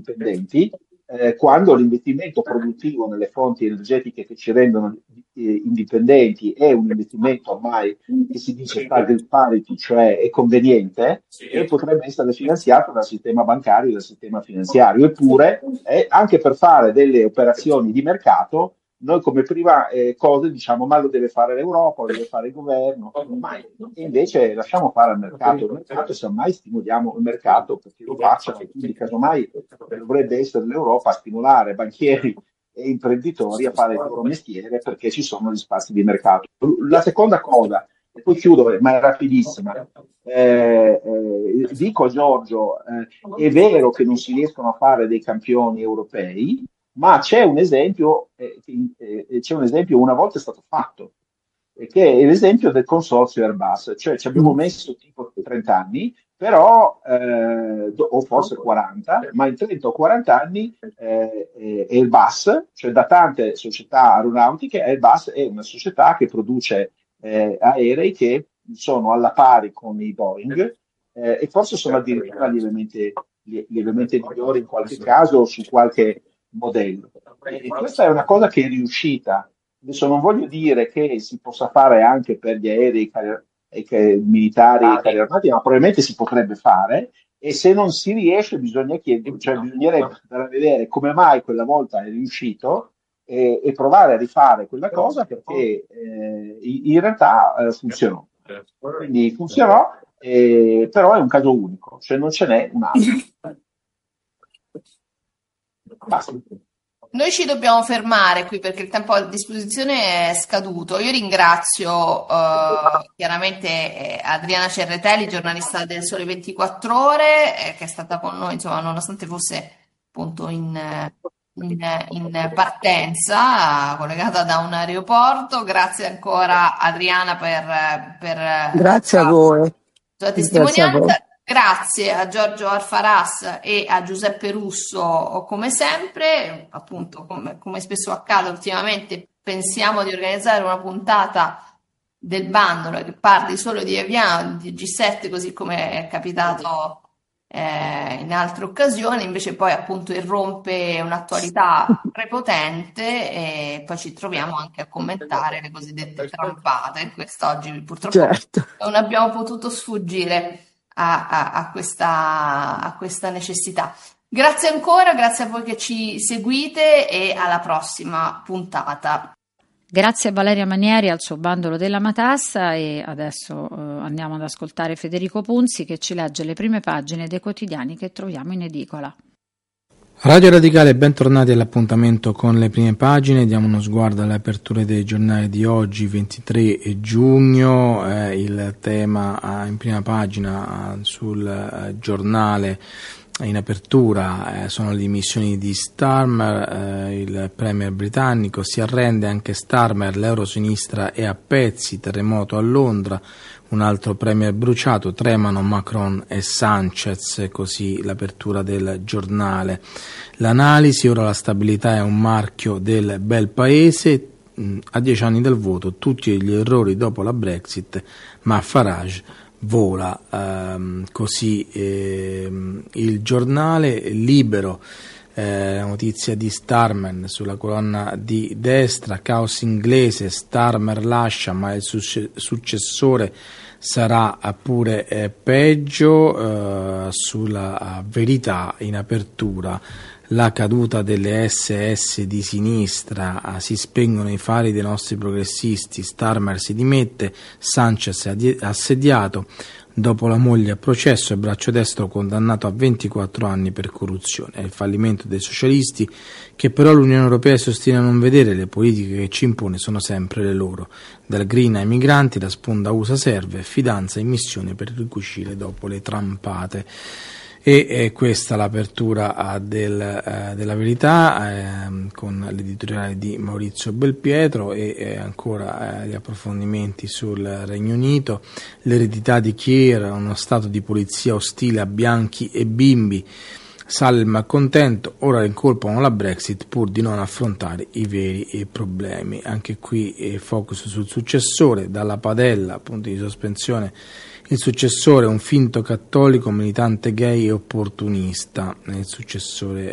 dipendenti, quando l'investimento produttivo nelle fonti energetiche che ci rendono indipendenti è un investimento ormai che si dice target parity, cioè è conveniente e potrebbe essere finanziato dal sistema bancario e dal sistema finanziario. Eppure, anche per fare delle operazioni di mercato, noi come prima cosa diciamo, ma lo deve fare l'Europa, lo deve fare il governo, mai. E invece lasciamo fare al mercato il mercato, semmai stimoliamo il mercato perché lo facciano, e quindi casomai dovrebbe essere l'Europa a stimolare banchieri e imprenditori a fare il loro mestiere perché ci sono gli spazi di mercato. La seconda cosa, e poi chiudo, ma è rapidissima, dico a Giorgio, è vero che non si riescono a fare dei campioni europei, ma c'è un esempio una volta è stato fatto, che è l'esempio del consorzio Airbus, cioè ci abbiamo messo tipo 30 anni, però, o forse 40, ma in 30 o 40 anni Airbus, cioè da tante società aeronautiche, Airbus è una società che produce aerei che sono alla pari con i Boeing e forse sono addirittura lievemente migliori in qualche caso su qualche modello. E questa è una cosa che è riuscita. Adesso non voglio dire che si possa fare anche per gli aerei militari e carri armati, ma probabilmente si potrebbe fare. E se non si riesce, bisogna chiedere, cioè bisognerebbe andare a vedere come mai quella volta è riuscito e provare a rifare quella cosa perché in realtà funzionò. Quindi funzionò, però è un caso unico, cioè non ce n'è un altro. Basta. Noi ci dobbiamo fermare qui perché il tempo a disposizione è scaduto. Io ringrazio chiaramente Adriana Cerretelli, giornalista del Sole 24 Ore, che è stata con noi, insomma, nonostante fosse appunto in partenza, collegata da un aeroporto. Grazie ancora Adriana per Grazie a voi. la tua Grazie a voi. testimonianza. Grazie a Giorgio Alfaras e a Giuseppe Russo, come sempre, appunto, come spesso accade ultimamente, pensiamo di organizzare una puntata del bandolo che parli solo di Aviano, di G7, così come è capitato in altre occasioni, invece poi appunto irrompe un'attualità prepotente e poi ci troviamo anche a commentare le cosiddette trampate. Quest'oggi purtroppo non abbiamo potuto sfuggire a questa necessità. Grazie ancora, grazie a voi che ci seguite e alla prossima puntata. Grazie a Valeria Manieri al suo bandolo della matassa e adesso andiamo ad ascoltare Federico Punzi che ci legge le prime pagine dei quotidiani che troviamo in edicola. Radio Radicale, bentornati all'appuntamento con le prime pagine. Diamo uno sguardo alle aperture dei giornali di oggi, 23 giugno. Il tema in prima pagina sul giornale in apertura sono le dimissioni di Starmer. Il premier britannico si arrende, anche Starmer, l'eurosinistra è a pezzi, terremoto a Londra. Un altro premier bruciato, tremano Macron e Sanchez, così l'apertura del giornale. L'analisi, ora la stabilità è un marchio del bel paese, a 10 anni dal voto, tutti gli errori dopo la Brexit, ma Farage vola, così il giornale Libero. Notizia di Starmer sulla colonna di destra, caos inglese, Starmer lascia ma il successore sarà pure peggio. Sulla Verità in apertura, la caduta delle SS di sinistra, si spengono i fari dei nostri progressisti, Starmer si dimette, Sanchez è assediato. Dopo la moglie a processo e braccio destro condannato a 24 anni per corruzione. È il fallimento dei socialisti che però l'Unione Europea sostiene a non vedere, le politiche che ci impone sono sempre le loro. Dal green ai migranti la sponda USA serve, fidanza in missione per ricucire dopo le trampate. E questa l'apertura della Verità con l'editoriale di Maurizio Belpietro e ancora gli approfondimenti sul Regno Unito. L'eredità di Keir, uno stato di polizia ostile a bianchi e bimbi. Sale il malcontento, ora incolpano la Brexit pur di non affrontare i veri problemi. Anche qui focus sul successore, dalla padella, punti di sospensione. Il successore è un finto cattolico, militante gay e opportunista. Il successore